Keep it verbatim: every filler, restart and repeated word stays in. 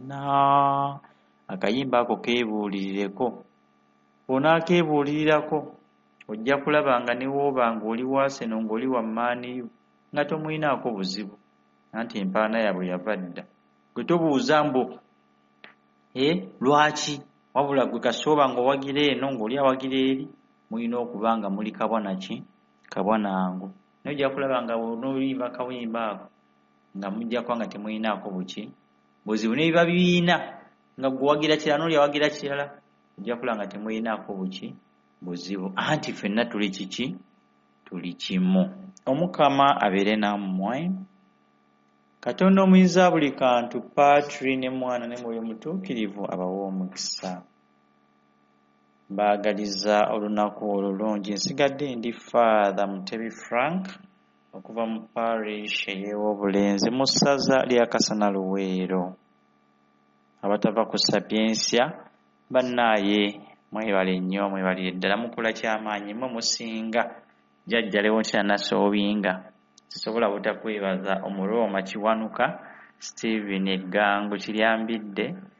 yonna. Akayimba ako keebuulirireko. Bw'onaakeebuulirirako ojja kulaba nga ne wooba ng'oli wa Arsenal ng'oli wa Man U nga tomulinaako buzibu anti empaana yaabwe yava dda. Gwe tobuuza mbu eh lwaki, wabula gwe kasooba ng'owagira eno ng'oli awagira eri mulina okuba nga muli kabwana ki kabwanangu. Naye ojja kulaba nga bw'onooluyimba kawimba ako nga mujja kuba nga temulinaako buki buzibu. Nebiba bibiina nga gwe wagira kirala n'oli awagira kirala ojja kulaba nga temulinaako buki buzibu anti ffenna tuli kiki tuli kimu. Omukama abeere nammwe. Katonda omuyinza buli kantu, Patri ne Mwana ne Mwoyo Mutuukirivu abawa omukisa. Mbaagaliza olunaku olulungi. Nsigadde ndi Father Mutebi Frank okuva mu parish ey'Obulenzi mu ssaza lya Kasana Luweero. Abatava ku Sapiensia bannaaye mwebale nnyo, mwebalire ddala, mukola ky'amaanyi, mmwe musinga jjajja Leontia Nasoobinga. Sisobola butakwebaza Omurooma Kiwanuka, Stephen Eggango Kiryambidde,